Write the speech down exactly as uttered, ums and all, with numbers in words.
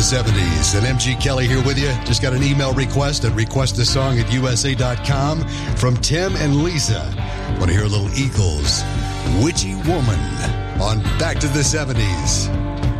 the seventies. And M G Kelly here with you. Just got an email request at request a song at U S A dot com from Tim and Lisa. Want to hear a little Eagles, Witchy Woman on Back to the seventies.